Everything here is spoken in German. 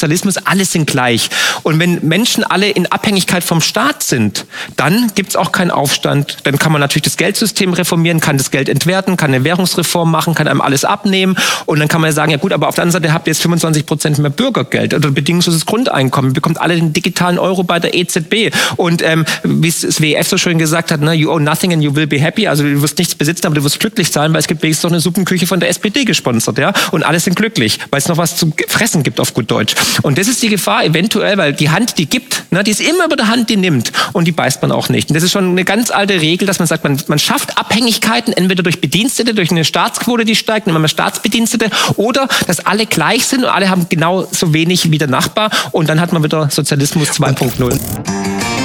Sozialismus, alle sind gleich. Und wenn Menschen alle in Abhängigkeit vom Staat sind, dann gibt es auch keinen Aufstand. Dann kann man natürlich das Geldsystem reformieren, kann das Geld entwerten, kann eine Währungsreform machen, kann einem alles abnehmen. Und dann kann man ja sagen, ja gut, aber auf der anderen Seite habt ihr jetzt 25% mehr Bürgergeld oder bedingungsloses Grundeinkommen. Ihr bekommt alle den digitalen Euro bei der EZB. Und wie es das WEF so schön gesagt hat, ne, you owe nothing and you will be happy. Also du wirst nichts besitzen, aber du wirst glücklich sein, weil es gibt wenigstens noch eine Suppenküche von der SPD gesponsert. Ja? Und alle sind glücklich, weil es noch was zu fressen gibt auf gut Deutsch. Und das ist die Gefahr eventuell, weil die Hand, die gibt, ne, die ist immer über der Hand, die nimmt. Und die beißt man auch nicht. Und das ist schon eine ganz alte Regel, dass man sagt, man schafft Abhängigkeiten, entweder durch Bedienstete, durch eine Staatsquote, die steigt, nehmen wir mal Staatsbedienstete, oder dass alle gleich sind und alle haben genauso wenig wie der Nachbar. Und dann hat man wieder Sozialismus 2.0.